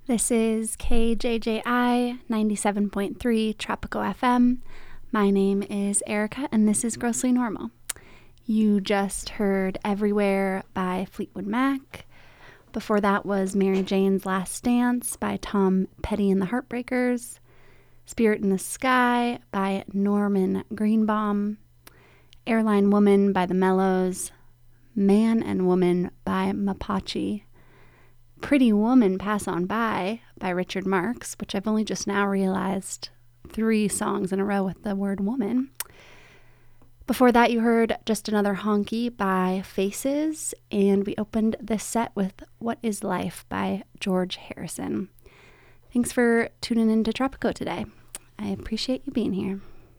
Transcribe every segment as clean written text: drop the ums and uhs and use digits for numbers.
This is KJJI 97.3 Tropical FM. My name is Erica, and this is Grossly Normal. You just heard Everywhere by Fleetwood Mac. Before that was Mary Jane's Last Dance by Tom Petty and the Heartbreakers. Spirit in the Sky by Norman Greenbaum. Airline Woman by the Mellows. Man and Woman by Mapache. Pretty Woman Pass On By Richard Marx, which I've only just now realized 3 songs in a row with the word woman. Before that, you heard Just Another Honky by Faces, and we opened this set with What Is Life by George Harrison. Thanks for tuning in to Tropico today. I appreciate you being here.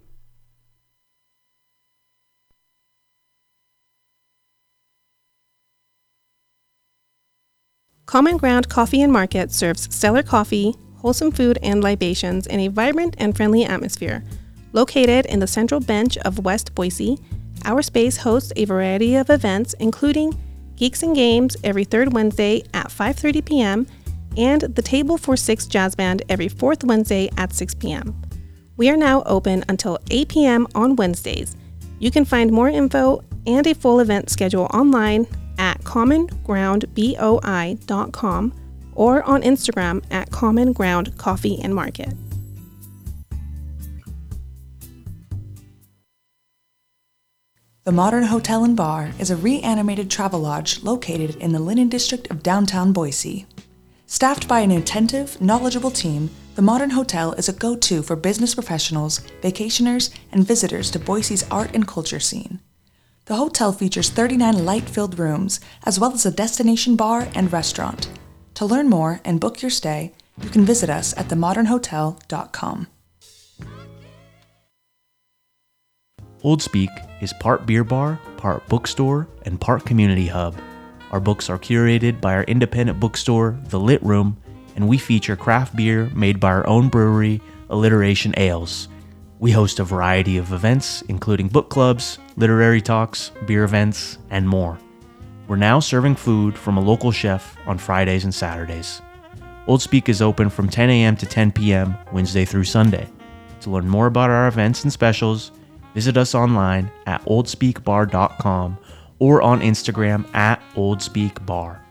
Common Ground Coffee and Market serves stellar coffee, wholesome food, and libations in a vibrant and friendly atmosphere. Located in the central bench of West Boise, our space hosts a variety of events, including Geeks and Games every third Wednesday at 5:30 p.m. and the Table for Six Jazz Band every fourth Wednesday at 6 p.m. We are now open until 8 p.m. on Wednesdays. You can find more info and a full event schedule online at commongroundboi.com or on Instagram at Common Ground Coffee and Market. The Modern Hotel and Bar is a reanimated travel lodge located in the Linen District of downtown Boise. Staffed by an attentive, knowledgeable team, the Modern Hotel is a go-to for business professionals, vacationers, and visitors to Boise's art and culture scene. The hotel features 39 light-filled rooms, as well as a destination bar and restaurant. To learn more and book your stay, you can visit us at themodernhotel.com. Old Speak is part beer bar, part bookstore, and part community hub. Our books are curated by our independent bookstore, The Lit Room, and we feature craft beer made by our own brewery, Alliteration Ales. We host a variety of events, including book clubs, literary talks, beer events, and more. We're now serving food from a local chef on Fridays and Saturdays. Old Speak is open from 10 a.m. to 10 p.m. Wednesday through Sunday. To learn more about our events and specials, visit us online at oldspeakbar.com or on Instagram at oldspeakbar.